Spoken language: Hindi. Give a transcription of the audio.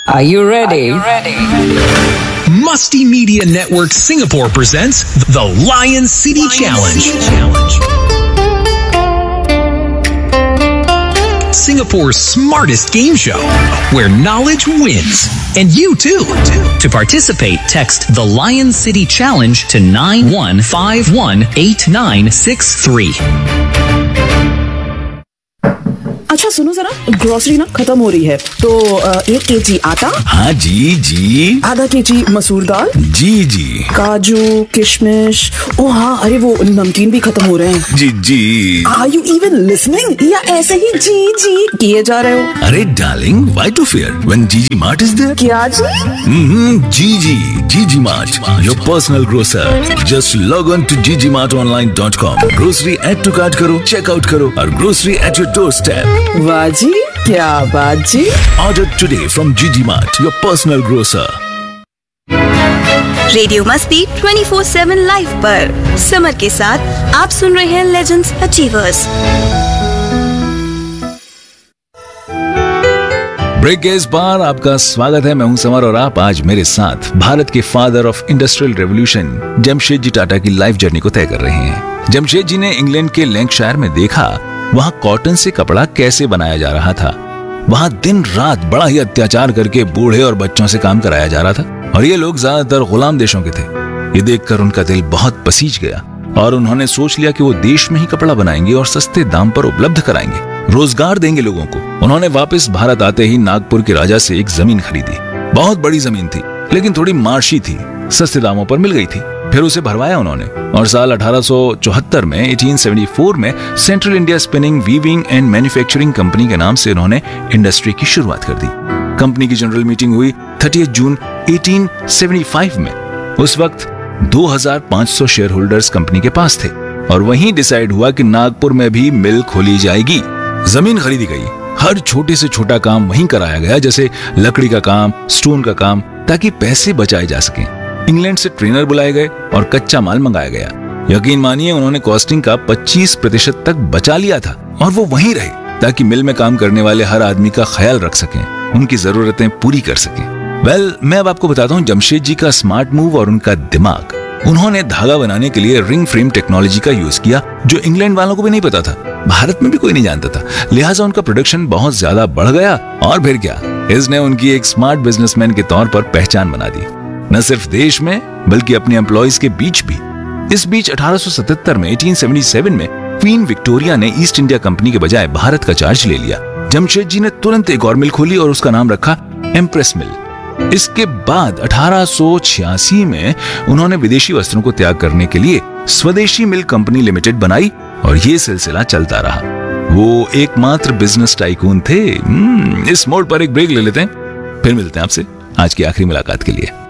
Are you ready? Musty Media Network Singapore presents the Lion City Challenge. Singapore's smartest game show, where knowledge wins. And you too. To participate, text the Lion City Challenge to 91518963. अच्छा सुनो जरा, ग्रोसरी ना खत्म हो रही है तो 1 kg आटा। हाँ जी। आधा kg मसूर दाल। जी। काजू किशमिश। ओ हाँ, अरे वो नमकीन भी खत्म हो रहे हैं। जी। Are you even listening? या ऐसे ही जी किए जा रहे हो? अरे darling, why to fear when GG Mart is there? क्या जी? GG Mart, your personal grocer. Just log on to ggmartonline.com. Grocery add to cart करो, check out करो और grocery at your doorstep. वाह जी, क्या बात जी। Order today from GG Mart, your personal grocer. Radio मस्ती 24/7 लाइव पर समर के साथ आप सुन रहे हैं लेजेंड्स अचीवर्स। ब्रेक के इस बार आपका स्वागत है। मैं हूं समर और आप आज मेरे साथ भारत के father of industrial revolution Jamshedji Tata की लाइफ जर्नी को तय कर रहे हैं। जमशेदजी ने इंग्लैंड के लैंकशायर में देखा वहां कॉटन से कपड़ा कैसे बनाया जा रहा था। वहां दिन रात बड़ा ही अत्याचार करके बूढ़े और बच्चों से काम कराया जा रहा था और ये लोग ज्यादातर गुलाम देशों के थे। ये देखकर उनका दिल बहुत पसीज गया और उन्होंने सोच लिया कि वो देश में ही कपड़ा बनाएंगे और सस्ते दाम पर उपलब्ध कराएंगे, रोजगार देंगे लोगों को। उन्होंने वापस भारत आते ही नागपुर के राजा से एक जमीन खरीदी। बहुत बड़ी जमीन थी लेकिन थोड़ी मार्शी थी, सस्ते दामों पर मिल गई थी। फिर उसे भरवाया उन्होंने और साल 1874 में 1874 में central India spinning weaving and manufacturing company के नाम से उन्होंने इंडस्ट्री की शुरुआत कर दी। कंपनी की जनरल मीटिंग हुई 30 जून 1875 में। उस वक्त 2500 शेयर होल्डर्स कंपनी के पास थे और वहीं डिसाइड हुआ कि नागपुर में भी मिल खोली जाएगी। जमीन खरीदी गई, हर छोटे से छोटा काम वहीं कराया गया, जैसे लकड़ी का काम, स्टोन का काम, ताकि पैसे बचाए जा सकें। इंग्लैंड से ट्रेनर बुलाए गए और कच्चा माल मंगाया गया। यकीन मानिए उन्होंने कॉस्टिंग का 25% तक बचा लिया था और वो वहीं रहे ताकि मिल में काम करने वाले हर आदमी का ख्याल रख सकें, उनकी जरूरतें पूरी कर सकें। मैं अब आपको बताता हूँ जमशेद जी का स्मार्ट मूव और उनका दिमाग। उन्होंने धागा बनाने के लिए रिंग फ्रेम टेक्नोलॉजी का यूज किया, जो इंग्लैंड वालों को भी नहीं पता था, भारत में भी कोई नहीं जानता था। लिहाजा उनका प्रोडक्शन बहुत ज्यादा बढ़ गया और फिर क्या, इसने उनकी एक स्मार्ट बिजनेसमैन के तौर पर पहचान बना दी, न सिर्फ देश में बल्कि अपने एम्प्लॉइज के बीच भी। इस बीच 1877 में क्वीन विक्टोरिया ने ईस्ट इंडिया कंपनी के बजाय भारत का चार्ज ले लिया। जमशेद जी ने तुरंत एक और मिल खोली और उसका नाम रखा एम्प्रेस मिल। इसके बाद 1886 में उन्होंने विदेशी वस्त्रों को त्याग करने के लिए स्वदेशी मिल कंपनी लिमिटेड बनाई और ये सिलसिला चलता रहा। वो एकमात्र बिजनेस टाइकून थे। इस मोड़ पर एक ब्रेक ले लेते हैं, फिर मिलते हैं आपसे आज की आखिरी मुलाकात के लिए।